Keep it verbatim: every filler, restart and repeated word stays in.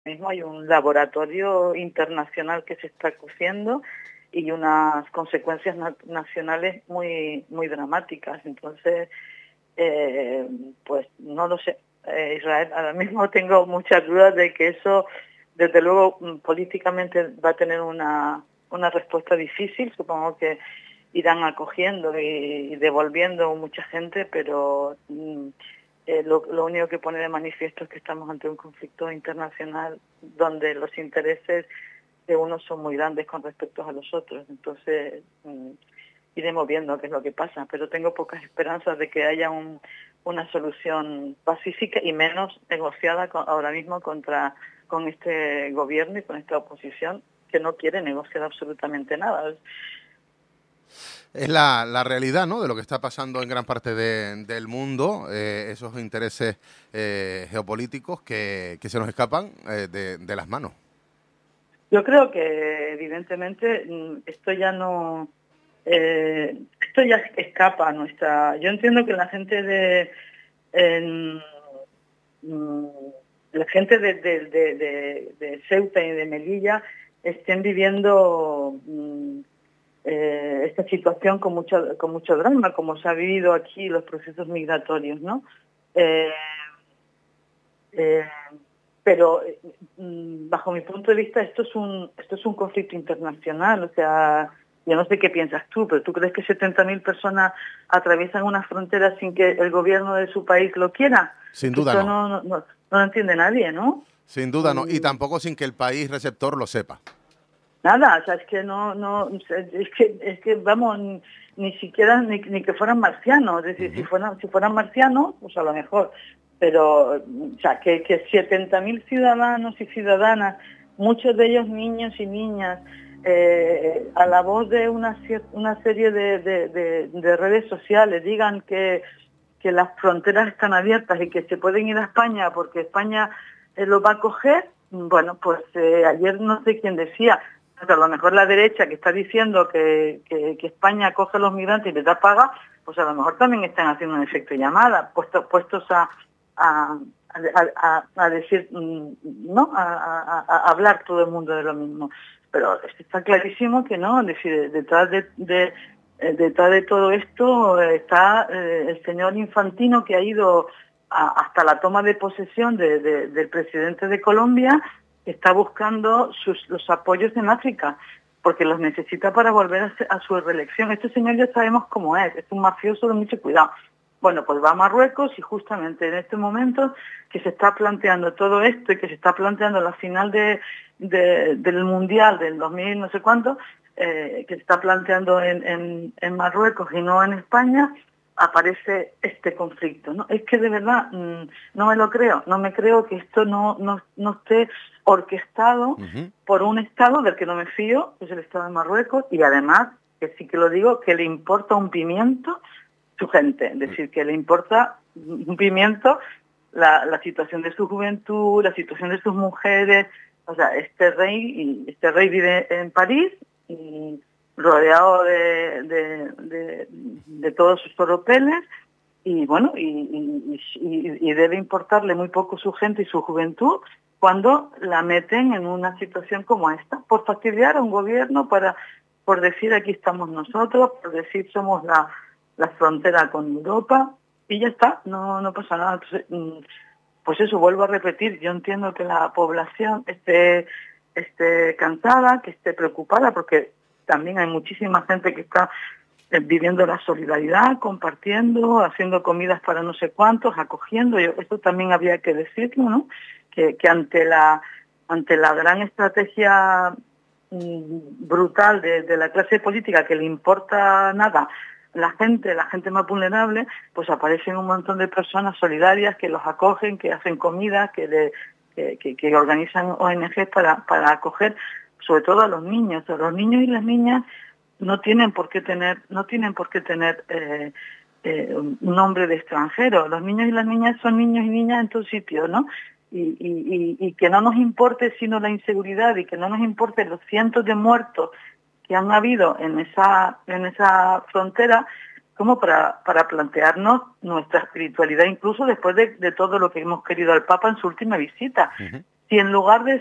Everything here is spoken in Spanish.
mismo hay un laboratorio internacional que se está cociendo y unas consecuencias na nacionales muy muy dramáticas. Entonces, eh, pues no lo sé. Eh, Israel, ahora mismo tengo muchas dudas de que eso, desde luego, políticamente va a tener una, una respuesta difícil. Supongo que irán acogiendo y, y devolviendo mucha gente, pero mm, eh, lo, lo único que pone de manifiesto es que estamos ante un conflicto internacional donde los intereses de unos son muy grandes con respecto a los otros. Entonces, mm, iremos viendo qué es lo que pasa, pero tengo pocas esperanzas de que haya un, una solución pacífica y menos negociada con, ahora mismo contra con este gobierno y con esta oposición que no quiere negociar absolutamente nada. Es la, la realidad, ¿no?, de lo que está pasando en gran parte de, del mundo, eh, esos intereses eh, geopolíticos que, que se nos escapan eh, de, de las manos. Yo creo que evidentemente esto ya no eh, esto ya escapa a nuestra. Yo entiendo que la gente de en, la gente de, de, de, de, de Ceuta y de Melilla estén viviendo eh, esta situación con mucho con mucho drama, como se ha vivido aquí los procesos migratorios, ¿no? Eh, eh, pero bajo mi punto de vista esto es un esto es un conflicto internacional. O sea, yo no sé qué piensas tú, pero ¿tú crees que setenta mil personas atraviesan una frontera sin que el gobierno de su país lo quiera? Sin duda esto no. no, no, no, no lo entiende nadie, ¿no? Sin duda no, y tampoco sin que el país receptor lo sepa. Nada, o sea, es que no, no, es que, es que vamos, ni, ni siquiera ni, ni que fueran marcianos. Es decir, uh-huh. si fueran, si fueran marcianos, pues a lo mejor. Pero, o sea, que, que setenta mil ciudadanos y ciudadanas, muchos de ellos niños y niñas, eh, a la voz de una, una serie de, de, de, de redes sociales digan que, que las fronteras están abiertas y que se pueden ir a España porque España eh, los va a coger. Bueno, pues eh, ayer no sé quién decía, a lo mejor la derecha que está diciendo que, que, que España coge a los migrantes y les da paga, pues a lo mejor también están haciendo un efecto llamada, puestos, puestos a, a, a, a, a decir, ¿no? A, a, a hablar todo el mundo de lo mismo. Pero está clarísimo que no, es decir, detrás de, de, detrás de todo esto está eh, el señor Infantino, que ha ido a, hasta la toma de posesión de, de, del presidente de Colombia, está buscando sus, los apoyos en África, porque los necesita para volver a, a su reelección. Este señor ya sabemos cómo es, es un mafioso de mucho cuidado. Bueno, pues va a Marruecos y justamente en este momento que se está planteando todo esto y que se está planteando la final de, de, del Mundial del dos mil no sé cuánto, eh, que se está planteando en, en, en Marruecos y no en España, aparece este conflicto, ¿no? Es que de verdad mmm, no me lo creo, no me creo que esto no, no, no esté orquestado uh-huh. por un Estado del que no me fío, que es el Estado de Marruecos, y además, que sí que lo digo, que le importa un pimiento su gente, es decir, que le importa un pimiento la, la situación de su juventud, la situación de sus mujeres. O sea, este rey, este rey vive en París y rodeado de, de, de, de todos sus oropeles, y bueno, y, y, y, y debe importarle muy poco su gente y su juventud cuando la meten en una situación como esta, por fastidiar a un gobierno, para por decir aquí estamos nosotros, por decir somos la, la frontera con Europa, y ya está, no, no pasa nada. Entonces, pues eso, vuelvo a repetir, yo entiendo que la población esté, esté cansada, que esté preocupada, porque también hay muchísima gente que está viviendo la solidaridad, compartiendo, haciendo comidas para no sé cuántos, acogiendo. Yo, esto también habría que decirlo, ¿no? Que, que ante la ante la gran estrategia mmm, brutal de, de la clase política, que le importa nada la gente, la gente más vulnerable, pues aparecen un montón de personas solidarias que los acogen, que hacen comida, que, le, que, que, que organizan O N Ges para, para acoger sobre todo a los niños. A los niños y las niñas no tienen por qué tener, no tienen por qué tener eh, eh, un nombre de extranjero. Los niños y las niñas son niños y niñas en todo sitio, ¿no? Y, y, y, y que no nos importe sino la inseguridad, y que no nos importe los cientos de muertos que han habido en esa en esa frontera, como para, para plantearnos nuestra espiritualidad, incluso después de, de todo lo que hemos querido al Papa en su última visita. Uh-huh. si en lugar de